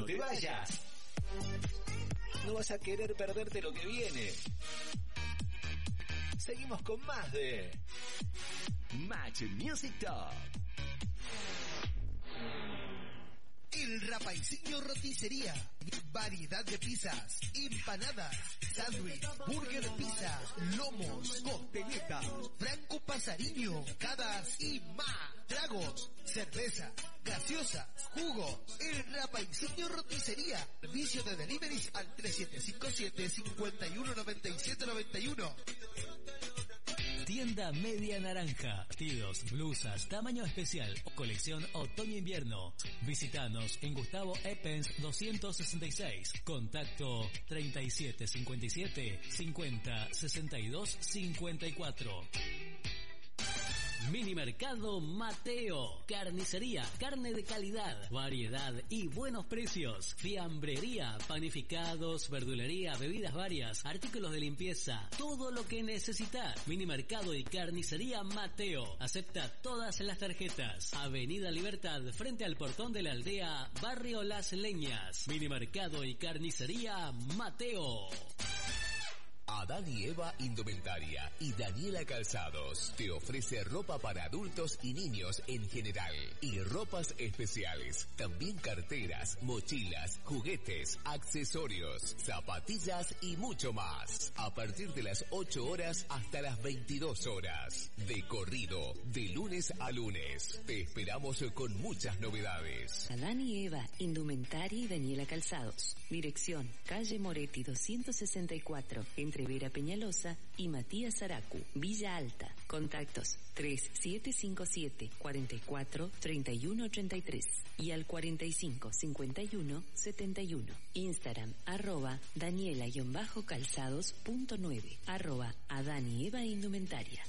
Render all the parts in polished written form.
te vayas. No vas a querer perderte lo que viene. Seguimos con más de Match Music Top. El Rapaicillo Roticería. Variedad de pizzas, empanadas, sándwich, burger pizza, lomos, costeleta, franco pasariño, cadas y más. Tragos, cerveza, gaseosas, jugos. El Rapaicillo Roticería. Servicio de deliveries al 3757-519791. Tienda Media Naranja. Vestidos, blusas, tamaño especial, colección otoño-invierno. Visítanos en Gustavo Eppens 266. Contacto 3757 50 62 54. Mini Mercado Mateo. Carnicería, carne de calidad, variedad y buenos precios. Fiambrería, panificados, verdulería, bebidas varias, artículos de limpieza, todo lo que necesitas. Mini Mercado y Carnicería Mateo. Acepta todas las tarjetas. Avenida Libertad, frente al portón de la aldea, Barrio Las Leñas. Mini Mercado y Carnicería Mateo. Adán y Eva Indumentaria y Daniela Calzados te ofrece ropa para adultos y niños en general y ropas especiales, también carteras, mochilas, juguetes, accesorios, zapatillas y mucho más. A partir de las 8 horas hasta las 22 horas. De corrido, de lunes a lunes. Te esperamos con muchas novedades. Adán y Eva Indumentaria y Daniela Calzados. Dirección, calle Moretti 264, entre Vera Peñalosa y Matías Aracu, Villa Alta. Contactos 3757 44 31 83 y al 45 51 71. Instagram @Daniela_calzados.9 @Adán y Eva Indumentaria.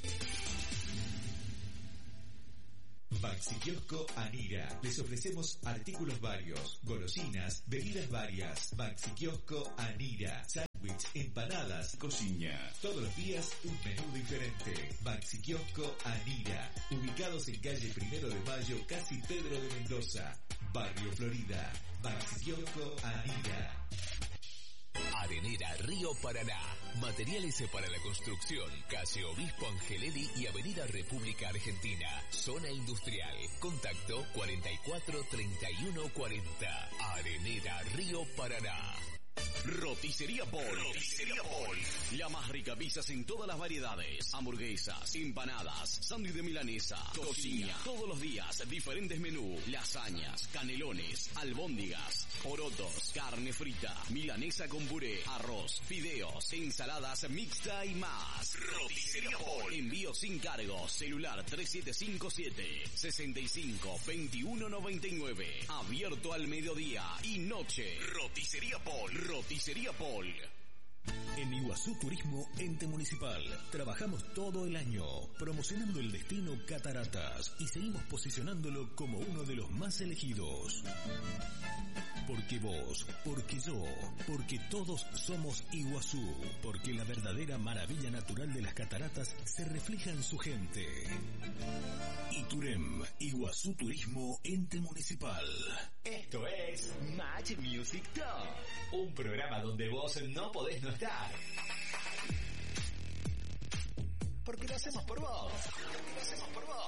Baxi Kiosco Anira. Les ofrecemos artículos varios, golosinas, bebidas varias. Baxi Kiosco Anira. Sándwich, empanadas, cocina. Todos los días un menú diferente. Baxi Kiosco Anira. Ubicados en calle 1 de Mayo, casi Pedro de Mendoza, Barrio Florida. Baxi Kiosco Anira. Arenera Río Paraná. Materiales para la construcción. Calle Obispo Angelelli y Avenida República Argentina. Zona industrial. Contacto 44 31 40. Arenera Río Paraná. Roticería Paul. Roticería Paul. La más rica pizzas en todas las variedades. Hamburguesas, empanadas, sándwich de milanesa, cocina. Todos los días, diferentes menús. Lasañas, canelones, albóndigas, porotos, carne frita, milanesa con puré, arroz, fideos, ensaladas mixta y más. Roticería Paul. Envío sin cargo. Celular 3757 65 21 99. Abierto al mediodía y noche. Roticería Paul. Roticería Paul. En Iguazú Turismo Ente Municipal trabajamos todo el año promocionando el destino Cataratas y seguimos posicionándolo como uno de los más elegidos. Porque vos, porque yo, porque todos somos Iguazú, porque la verdadera maravilla natural de las cataratas se refleja en su gente. Iturem, Iguazú Turismo Ente Municipal. Esto es Match Music Top, un programa donde vos no podés no estar. Porque lo hacemos por vos.